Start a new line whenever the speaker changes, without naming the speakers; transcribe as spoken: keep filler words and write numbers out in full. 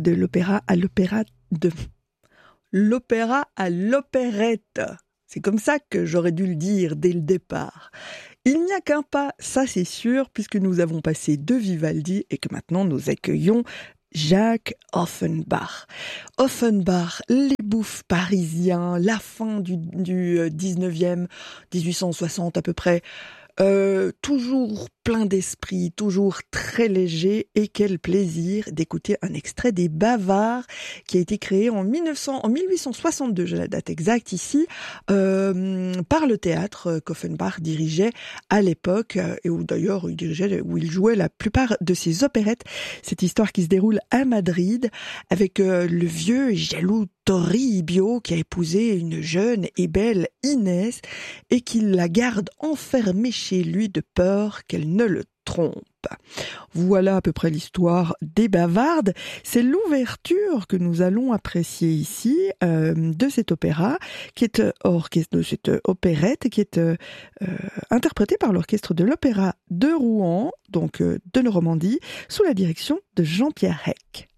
de l'opéra à l'opéra de l'opéra à l'opérette. C'est comme ça que j'aurais dû le dire dès le départ. Il n'y a qu'un pas, ça c'est sûr, puisque nous avons passé de Vivaldi et que maintenant nous accueillons Jacques Offenbach. Offenbach, les bouffes parisiens, la fin du, du dix-neuvième, dix-huit cent soixante à peu près, euh, toujours plein d'esprit, toujours très léger, et quel plaisir d'écouter un extrait des Bavards qui a été créé en, mille neuf cents, en mille huit cent soixante-deux, j'ai la date exacte ici, euh, par le théâtre qu'Offenbach dirigeait à l'époque, et où d'ailleurs il dirigeait, où il jouait la plupart de ses opérettes. Cette histoire qui se déroule à Madrid avec euh, le vieux et jaloux Toribio qui a épousé une jeune et belle Inès et qui la garde enfermée chez lui de peur qu'elle ne le trompe. Voilà à peu près l'histoire des Bavardes. C'est l'ouverture que nous allons apprécier ici euh, de cet opéra, qui est euh, orchestre de cette opérette, qui est euh, euh, interprétée par l'orchestre de l'Opéra de Rouen, donc euh, de Normandie, sous la direction de Jean-Pierre Heck.